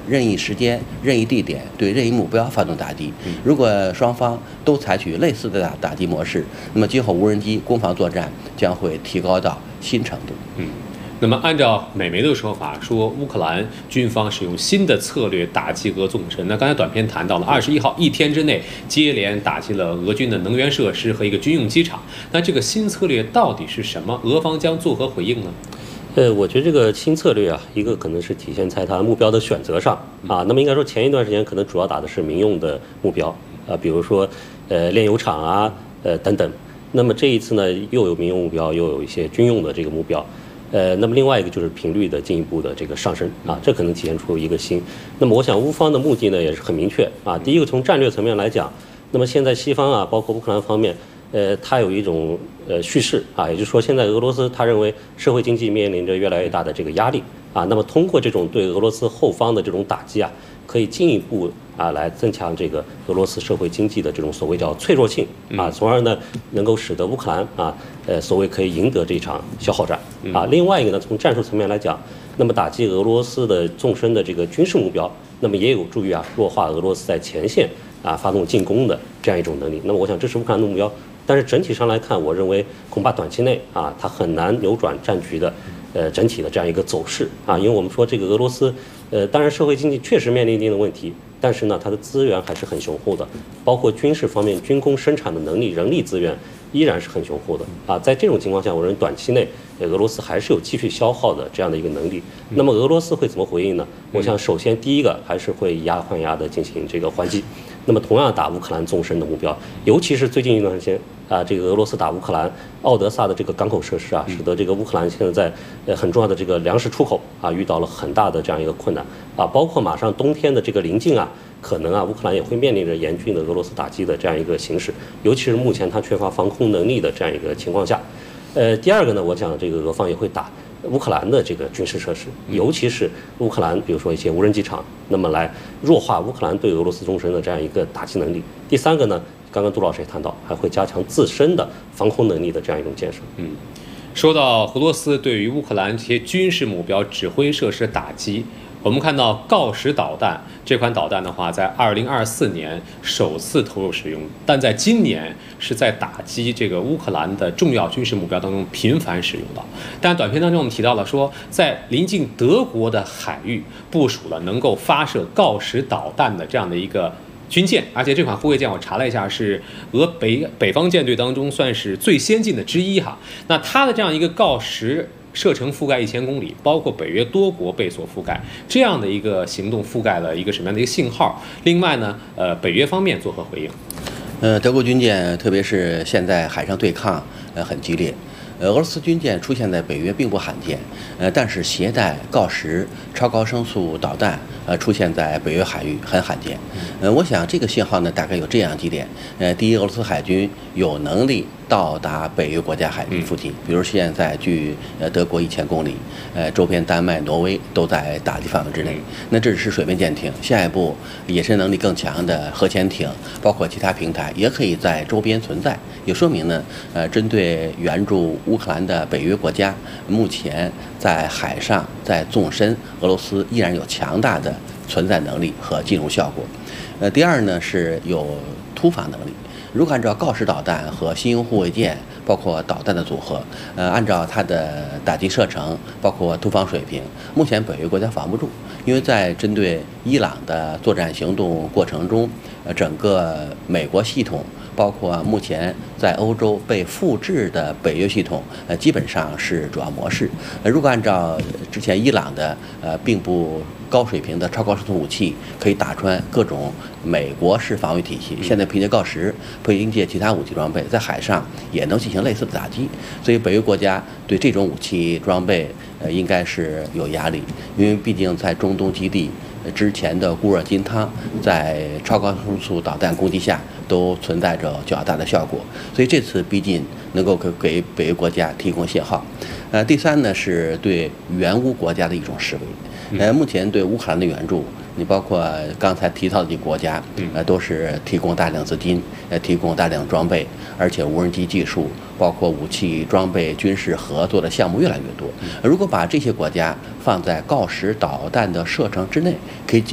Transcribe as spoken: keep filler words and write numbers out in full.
任意时间、任意地点对任意目标发动打击。如果双方都采取类似的打打击模式，那么今后无人机攻防作战将会提高到新程度。 嗯。那么，按照美媒的说法，说乌克兰军方使用新的策略打击俄纵深。那刚才短片谈到了，二十一号一天之内接连打击了俄军的能源设施和一个军用机场。那这个新策略到底是什么？俄方将作何回应呢？ 呃，我觉得这个新策略啊，一个可能是体现在它目标的选择上啊。那么应该说，前一段时间可能主要打的是民用的目标啊，比如说呃炼油厂啊，呃等等。那么这一次呢，又有民用目标，又有一些军用的这个目标。呃，那么另外一个就是频率的进一步的这个上升啊，这可能体现出一个新。那么我想乌方的目的呢也是很明确啊。第一个从战略层面来讲，那么现在西方啊，包括乌克兰方面，呃，它有一种呃叙事啊，也就是说现在俄罗斯他认为社会经济面临着越来越大的这个压力啊，那么通过这种对俄罗斯后方的这种打击啊，可以进一步啊来增强这个俄罗斯社会经济的这种所谓叫脆弱性啊，从而呢能够使得乌克兰啊呃所谓可以赢得这场消耗战啊。另外一个呢，从战术层面来讲，那么打击俄罗斯的纵深的这个军事目标，那么也有助于啊弱化俄罗斯在前线啊发动进攻的这样一种能力。那么我想这是乌克兰的目标，但是整体上来看，我认为恐怕短期内啊它很难扭转战局的呃整体的这样一个走势啊，因为我们说这个俄罗斯呃当然社会经济确实面临一定的问题，但是呢它的资源还是很雄厚的，包括军事方面军工生产的能力、人力资源依然是很雄厚的啊。在这种情况下，我认为短期内俄罗斯还是有继续消耗的这样的一个能力。那么俄罗斯会怎么回应呢？我想首先第一个还是会以牙还牙的进行这个还击，那么同样打乌克兰纵深的目标，尤其是最近一段时间啊，这个俄罗斯打乌克兰奥德萨的这个港口设施啊，使得这个乌克兰现在在呃很重要的这个粮食出口啊遇到了很大的这样一个困难啊，包括马上冬天的这个临近啊，可能啊乌克兰也会面临着严峻的俄罗斯打击的这样一个形势，尤其是目前它缺乏防空能力的这样一个情况下，呃，第二个呢，我想这个俄方也会打乌克兰的这个军事设施，尤其是乌克兰，比如说一些无人机场，那么来弱化乌克兰对俄罗斯纵深的这样一个打击能力。第三个呢，刚刚杜老师也谈到，还会加强自身的防空能力的这样一种建设。 嗯，说到俄罗斯对于乌克兰这些军事目标、指挥设施打击，我们看到锆石导弹这款导弹的话，在二零二四年首次投入使用，但在今年是在打击这个乌克兰的重要军事目标当中频繁使用到。但短片当中我们提到了说，在临近德国的海域部署了能够发射锆石导弹的这样的一个军舰，而且这款护卫舰我查了一下，是俄北北方舰队当中算是最先进的之一哈。那它的这样一个锆石射程覆盖一千公里，包括北约多国被所覆盖，这样的一个行动覆盖了一个什么样的一个信号？另外呢，呃，北约方面作何回应？ 呃，德国军舰特别是现在海上对抗呃很激烈。呃，俄罗斯军舰出现在北约并不罕见，呃，但是携带锆石超高声速导弹，呃，出现在北约海域很罕见。呃，我想这个信号呢，大概有这样几点。呃，第一，俄罗斯海军有能力到达北约国家海域附近，比如现在距呃德国一千公里，呃，周边丹麦、挪威都在打击范围之内。那这只是水面舰艇，下一步野生能力更强的核潜艇，包括其他平台也可以在周边存在，也说明呢，呃，针对援助乌克兰的北约国家，目前在海上在纵深，俄罗斯依然有强大的存在能力和进入效果。呃，第二呢是有突防能力。如果按照锆石导弹和新型护卫舰，包括导弹的组合，呃，按照它的打击射程，包括突防水平，目前北约国家防不住，因为在针对伊朗的作战行动过程中，呃，整个美国系统，包括目前在欧洲被复制的北约系统，呃，基本上是主要模式。呃，如果按照之前伊朗的呃并不高水平的超高速武器，可以打穿各种美国式防御体系，现在凭借锆石配应借其他武器装备，在海上也能进行类似的打击。所以北约国家对这种武器装备，呃，应该是有压力，因为毕竟在中东基地之前的固若金汤，在超高声速导弹攻击下都存在着较大的效果，所以这次逼近能够给给北约国家提供信号。呃，第三呢是对援乌国家的一种示威。呃，目前对乌克兰的援助，你包括刚才提到的几个国家，呃，都是提供大量资金，呃，提供大量装备，而且无人机技术，包括武器装备、军事合作的项目越来越多。如果把这些国家放在锆石导弹的射程之内，可以解